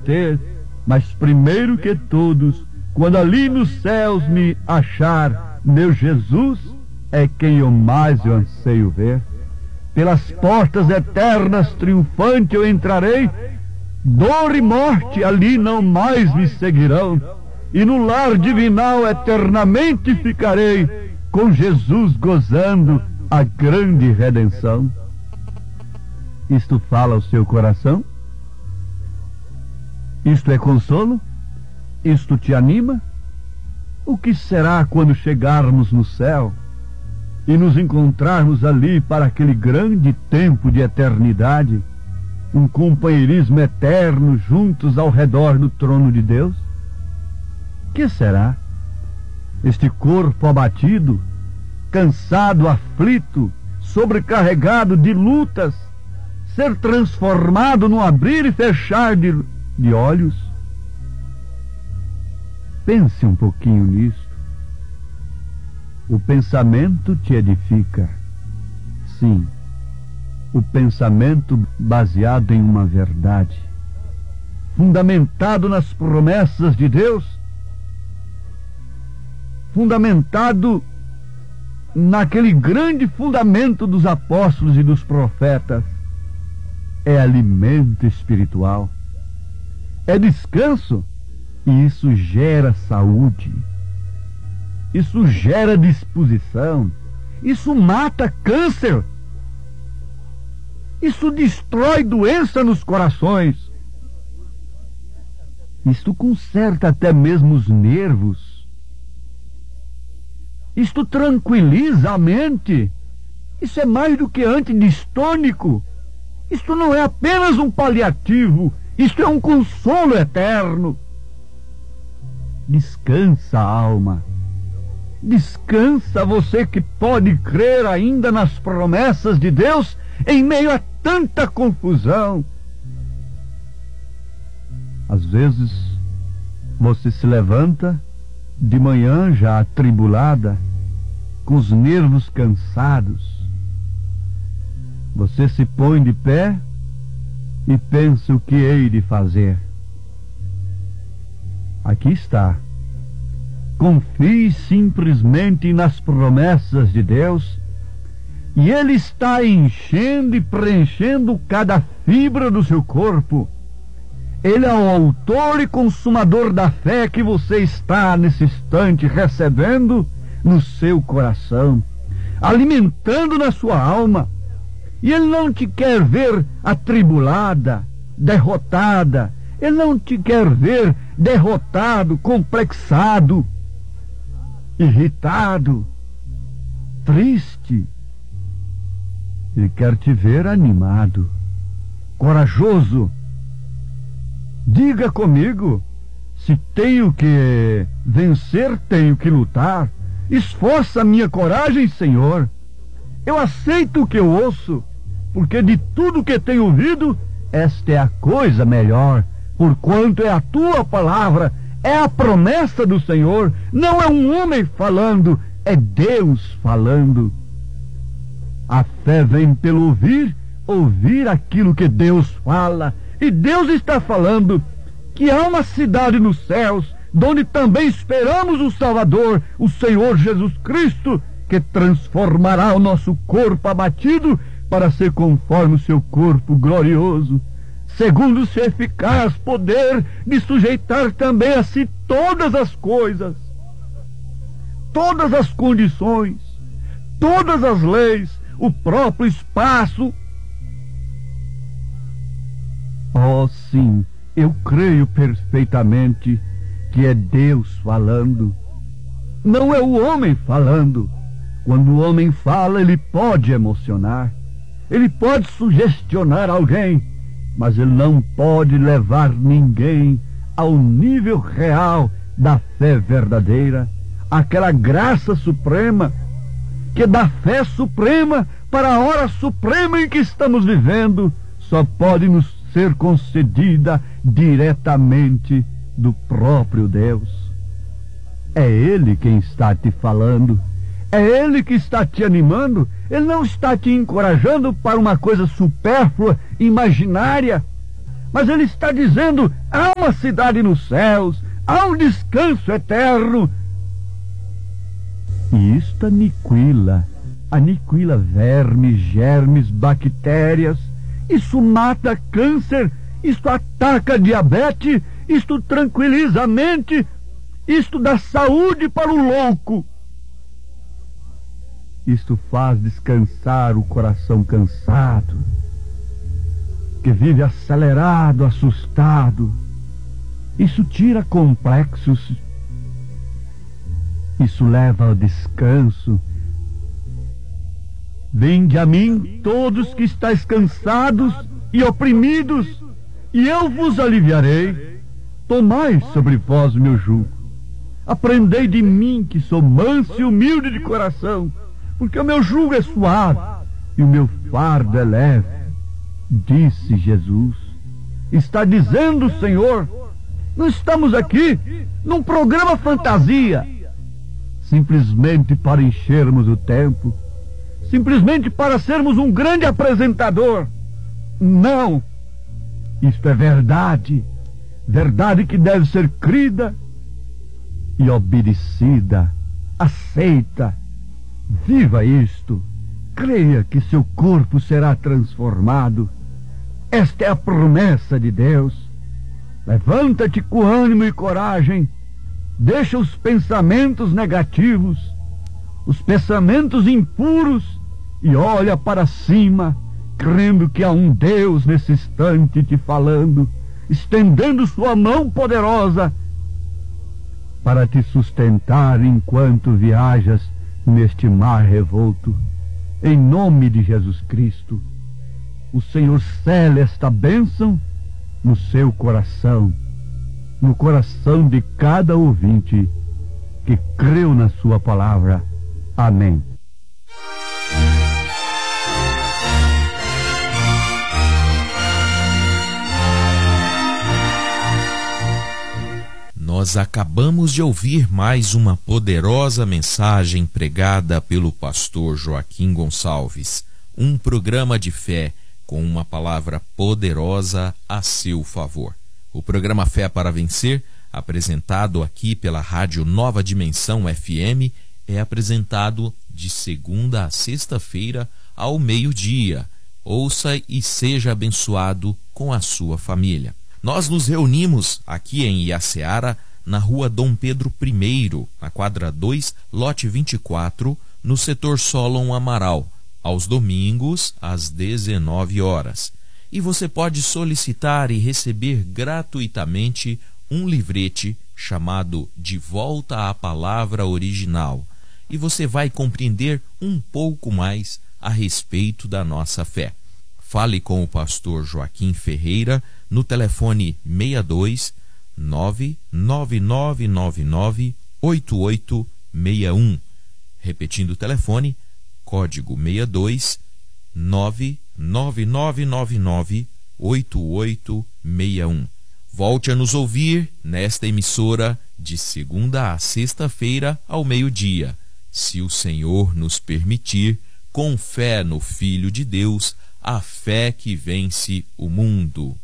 ter, mas primeiro que todos, quando ali nos céus me achar, meu Jesus é quem eu mais anseio ver. Pelas portas eternas triunfante eu entrarei, dor e morte ali não mais me seguirão, e no lar divinal eternamente ficarei, com Jesus gozando a grande redenção. Isto fala ao seu coração? Isto é consolo? Isto te anima? O que será quando chegarmos no céu e nos encontrarmos ali para aquele grande tempo de eternidade, um companheirismo eterno juntos ao redor do trono de Deus? Que será? Este corpo abatido, cansado, aflito, sobrecarregado de lutas, ser transformado num abrir e fechar de olhos? Pense um pouquinho nisto. O pensamento te edifica. Sim, o pensamento baseado em uma verdade, fundamentado nas promessas de Deus, fundamentado naquele grande fundamento dos apóstolos e dos profetas, é alimento espiritual, é descanso, e isso gera saúde, isso gera disposição, isso mata câncer, isso destrói doença nos corações, isto conserta até mesmo os nervos, isto tranquiliza a mente, isso é mais do que antidistônico, isto não é apenas um paliativo, isto é um consolo eterno. Descansa, alma. Descansa, você que pode crer ainda nas promessas de Deus em meio a tanta confusão. Às vezes você se levanta de manhã já atribulada, com os nervos cansados. Você se põe de pé e pensa o que hei de fazer. Aqui está. Confie simplesmente nas promessas de Deus, e Ele está enchendo e preenchendo cada fibra do seu corpo. Ele é o autor e consumador da fé que você está nesse instante recebendo no seu coração, alimentando na sua alma. E Ele não te quer ver atribulada, derrotada. Ele não te quer ver derrotado, complexado, irritado, triste. Ele quer te ver animado, corajoso. Diga comigo, se tenho que vencer, tenho que lutar. Esforça a minha coragem, Senhor. Eu aceito o que eu ouço, porque de tudo que tenho ouvido, esta é a coisa melhor, porquanto é a tua palavra, é a promessa do Senhor, não é um homem falando, é Deus falando. A fé vem pelo ouvir, ouvir aquilo que Deus fala, e Deus está falando que há uma cidade nos céus, donde também esperamos o Salvador, o Senhor Jesus Cristo, que transformará o nosso corpo abatido para ser conforme o seu corpo glorioso, segundo o seu eficaz poder de sujeitar também a si todas as coisas, todas as condições, todas as leis, o próprio espaço. Oh, sim, eu creio perfeitamente que é Deus falando, não é o homem falando. Quando o homem fala, ele pode emocionar, ele pode sugestionar alguém, mas ele não pode levar ninguém ao nível real da fé verdadeira, aquela graça suprema, que dá fé suprema para a hora suprema em que estamos vivendo, só pode nos ser concedida diretamente do próprio Deus. É Ele quem está te falando, é Ele que está te animando. Ele não está te encorajando para uma coisa supérflua, imaginária, Mas ele está dizendo: há uma cidade nos céus, há um descanso eterno. E isto aniquila vermes, germes, bactérias. Isso mata câncer, isto ataca diabetes, isto tranquiliza a mente, isto dá saúde para o louco. Isto faz descansar o coração cansado, que vive acelerado, assustado. Isso tira complexos. Isso leva ao descanso. Vinde a mim, todos que estáis cansados e oprimidos, e eu vos aliviarei. Tomai sobre vós o meu jugo. Aprendei de mim, que sou manso e humilde de coração, porque o meu jugo é suave e o meu fardo é leve, disse Jesus. Está dizendo o Senhor. Não estamos aqui num programa fantasia, simplesmente para enchermos o tempo, simplesmente para sermos um grande apresentador. Não, isto é verdade, verdade que deve ser crida e obedecida, aceita. Viva isto, creia que seu corpo será transformado. Esta é a promessa de Deus. Levanta-te com ânimo e coragem, deixa os pensamentos negativos, os pensamentos impuros, e olha para cima, crendo que há um Deus nesse instante te falando, estendendo sua mão poderosa para te sustentar enquanto viajas neste mar revolto. Em nome de Jesus Cristo, o Senhor cele esta bênção no seu coração, no coração de cada ouvinte que creu na sua palavra. Amém. Nós acabamos de ouvir mais uma poderosa mensagem pregada pelo pastor Joaquim Gonçalves, um programa de fé com uma palavra poderosa a seu favor. O programa Fé para Vencer, apresentado aqui pela Rádio Nova Dimensão FM, é apresentado de segunda a sexta-feira ao meio-dia. Ouça e seja abençoado com a sua família. Nós nos reunimos aqui em Iaceara, na rua Dom Pedro I, na quadra 2, lote 24, no setor Solon Amaral, aos domingos, às 19 horas. E você pode solicitar e receber gratuitamente um livrete chamado De Volta à Palavra Original. E você vai compreender um pouco mais a respeito da nossa fé. Fale com o pastor Joaquim Ferreira no telefone 62 99999 8861. Repetindo o telefone, código 62 99999 8861. Volte a nos ouvir nesta emissora de segunda a sexta-feira ao meio-dia, se o Senhor nos permitir, com fé no Filho de Deus, a fé que vence o mundo.